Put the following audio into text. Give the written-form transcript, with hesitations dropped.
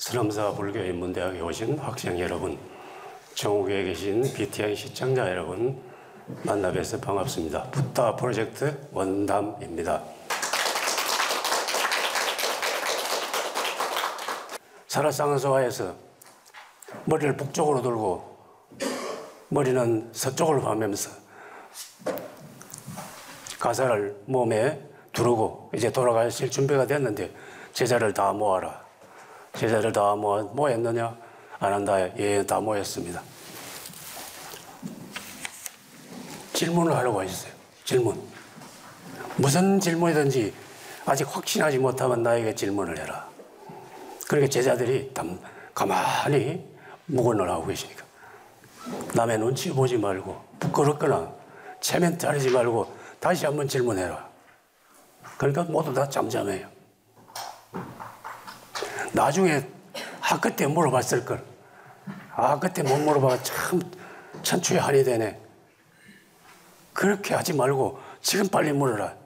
서남사 불교인문대학에 오신 학생 여러분, 전국에 계신 BTI 시청자 여러분 만나 뵈서 반갑습니다. 붓다 프로젝트 원담입니다. 사라상서화에서 머리를 북쪽으로 들고 머리는 서쪽으로 가면서 가사를 몸에 두르고 이제 돌아가실 준비가 됐는데 제자를 다 모아라. 제자를 다 모였느냐? 안 한다. 예, 다 모였습니다. 질문을 하려고 하셨어요. 질문. 무슨 질문이든지 아직 확신하지 못하면 나에게 질문을 해라. 그러니까 제자들이 가만히 묵언을 하고 계시니까 남의 눈치 보지 말고 부끄럽거나 체면 차리지 말고 다시 한번 질문해라. 그러니까 모두 다 잠잠해요. 나중에 그때 물어봤을 걸. 그때 못 물어봐 참 천추의 한이 되네. 그렇게 하지 말고 지금 빨리 물어라.